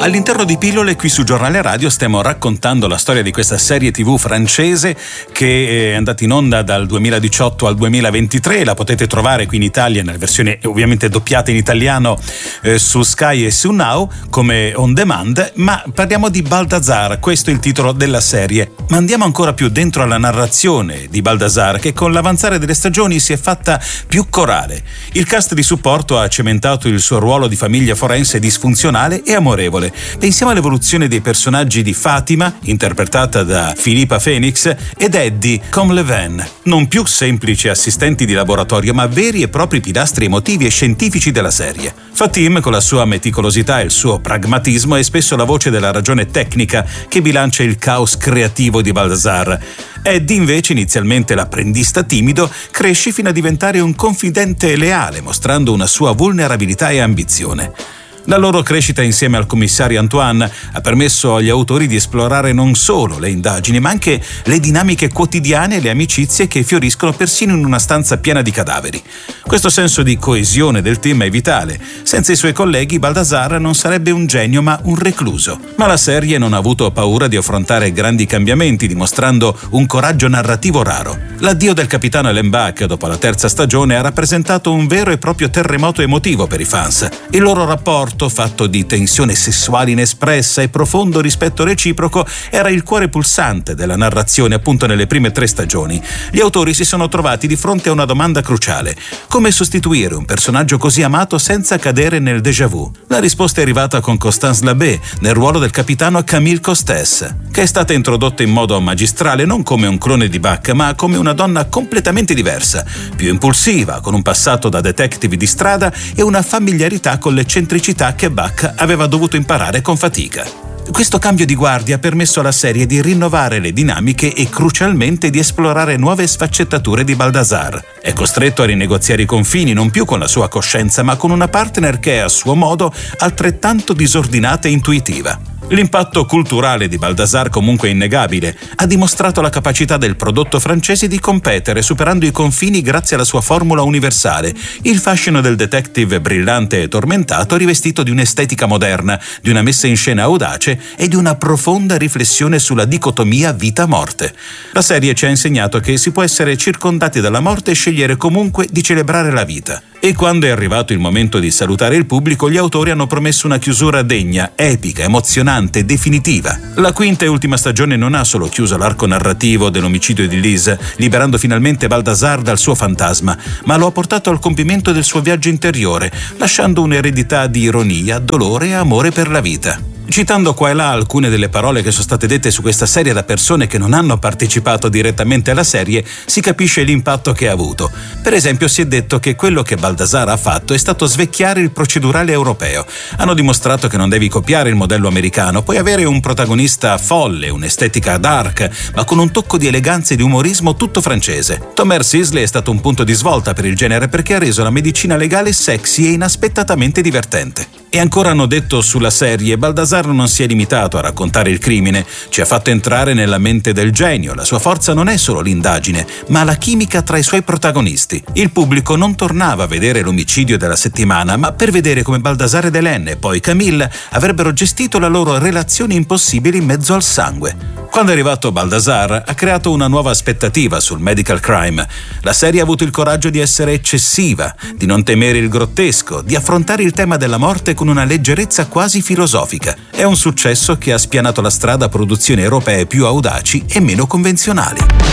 All'interno di Pillole, qui su Giornale Radio, stiamo raccontando la storia di questa serie TV francese che è andata in onda dal 2018 al 2023. La potete trovare qui in Italia nella versione ovviamente doppiata in italiano su Sky e su Now come on demand, ma parliamo di Balthazar, questo è il titolo della serie. Ma andiamo ancora più dentro alla narrazione di Balthazar, che con l'avanzare delle stagioni si è fatta più corale. Il cast di supporto ha cementato il suo ruolo di famiglia forense disfunzionale e amorevole. Pensiamo all'evoluzione dei personaggi di Fatima, interpretata da Philippa Phoenix, ed Eddie Comleven, non più semplici assistenti di laboratorio, ma veri e propri pilastri emotivi e scientifici della serie. Fatim, con la sua meticolosità e il suo pragmatismo, è spesso la voce della ragione tecnica che bilancia il caos creativo di Balthazar. Eddie, invece, inizialmente l'apprendista timido, cresce fino a diventare un confidente leale, mostrando una sua vulnerabilità e ambizione. La loro crescita insieme al commissario Antoine ha permesso agli autori di esplorare non solo le indagini, ma anche le dinamiche quotidiane e le amicizie che fioriscono persino in una stanza piena di cadaveri. Questo senso di coesione del team è vitale. Senza i suoi colleghi, Balthazar non sarebbe un genio, ma un recluso. Ma la serie non ha avuto paura di affrontare grandi cambiamenti, dimostrando un coraggio narrativo raro. L'addio del capitano Ellenbach dopo la terza stagione ha rappresentato un vero e proprio terremoto emotivo per i fans. Il loro rapporto, fatto di tensione sessuale inespressa e profondo rispetto reciproco, era il cuore pulsante della narrazione appunto nelle prime 3 stagioni. Gli autori si sono trovati di fronte a una domanda cruciale: come sostituire un personaggio così amato senza cadere nel déjà vu? La risposta è arrivata con Constance Labbé nel ruolo del capitano Camille Costes, che è stata introdotta in modo magistrale non come un clone di Bach, ma come una donna completamente diversa, più impulsiva, con un passato da detective di strada e una familiarità con l'eccentricità che Bach aveva dovuto imparare con fatica. Questo cambio di guardia ha permesso alla serie di rinnovare le dinamiche e crucialmente di esplorare nuove sfaccettature di Balthazar. È costretto a rinegoziare i confini non più con la sua coscienza, ma con una partner che è a suo modo altrettanto disordinata e intuitiva. L'impatto culturale di Balthazar comunque è innegabile. Ha dimostrato la capacità del prodotto francese di competere superando i confini grazie alla sua formula universale, il fascino del detective brillante e tormentato rivestito di un'estetica moderna, di una messa in scena audace e di una profonda riflessione sulla dicotomia vita-morte. La serie ci ha insegnato che si può essere circondati dalla morte e scegliere comunque di celebrare la vita. E quando è arrivato il momento di salutare il pubblico, gli autori hanno promesso una chiusura degna, epica, emozionante, definitiva. La quinta e ultima stagione non ha solo chiuso l'arco narrativo dell'omicidio di Lise, liberando finalmente Balthazar dal suo fantasma, ma lo ha portato al compimento del suo viaggio interiore, lasciando un'eredità di ironia, dolore e amore per la vita. Citando qua e là alcune delle parole che sono state dette su questa serie da persone che non hanno partecipato direttamente alla serie, si capisce l'impatto che ha avuto. Per esempio, si è detto che quello che Balthazar ha fatto è stato svecchiare il procedurale europeo. Hanno dimostrato che non devi copiare il modello americano, puoi avere un protagonista folle, un'estetica dark, ma con un tocco di eleganza e di umorismo tutto francese. Thomas Sisley è stato un punto di svolta per il genere perché ha reso la medicina legale sexy e inaspettatamente divertente. E ancora hanno detto sulla serie: Balthazar non si è limitato a raccontare il crimine, ci ha fatto entrare nella mente del genio. La sua forza non è solo l'indagine, ma la chimica tra i suoi protagonisti. Il pubblico non tornava a vedere l'omicidio della settimana, ma per vedere come Balthazar ed Hélène e poi Camille avrebbero gestito la loro relazione impossibile in mezzo al sangue. Quando è arrivato Balthazar, ha creato una nuova aspettativa sul medical crime. La serie ha avuto il coraggio di essere eccessiva, di non temere il grottesco, di affrontare il tema della morte con una leggerezza quasi filosofica. È un successo che ha spianato la strada a produzioni europee più audaci e meno convenzionali.